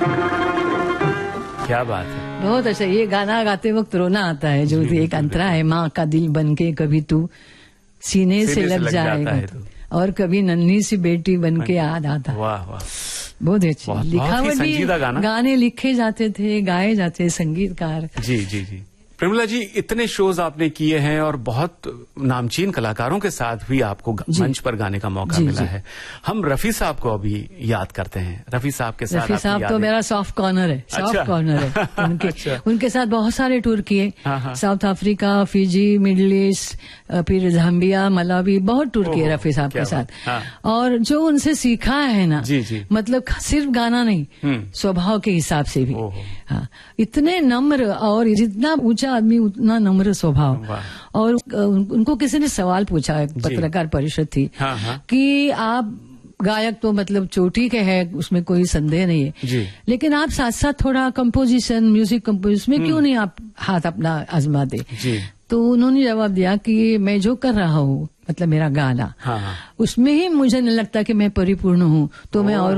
क्या बात है, बहुत अच्छा। ये गाना गाते वक्त रोना आता है, जो एक अंतरा है, माँ का दिल बनके कभी तू सीने से लग जाएगा और कभी नन्ही सी बेटी बनके याद आता। वाह वाह, बहुत अच्छे लिखावट, संजीदा गाने लिखे जाते थे, गाए जाते, संगीतकार। जी जी जी। प्रेमिला जी, इतने शोज आपने किए हैं और बहुत नामचीन कलाकारों के साथ भी आपको मंच पर गाने का मौका मिला है। हम रफी साहब को अभी याद करते हैं। रफी साहब के साथ, रफी साहब तो मेरा सॉफ्ट कॉर्नर है, सॉफ्ट कॉर्नर है उनके। उनके साथ बहुत सारे टूर किए, south Africa, Fiji, middle east, फिर जाम्बिया, मलावी, बहुत टूर किए रफी साहब के साथ। और जो उनसे सीखा है ना, मतलब सिर्फ गाना नहीं, स्वभाव के हिसाब से भी। हाँ, इतने नम्र, और जितना ऊंचा आदमी उतना नम्र स्वभाव। और उनको किसी ने सवाल पूछा, पत्रकार परिषद थी, कि आप गायक तो मतलब चोटी के है, उसमें कोई संदेह नहीं है, लेकिन आप साथ साथ थोड़ा कंपोजिशन, म्यूजिक कंपोजिशन में क्यों नहीं आप हाथ अपना आजमा दे? तो उन्होंने जवाब दिया कि मैं जो कर रहा हूँ, मतलब मेरा गाना, उसमें ही मुझे नहीं लगता कि मैं परिपूर्ण हूँ, तो मैं और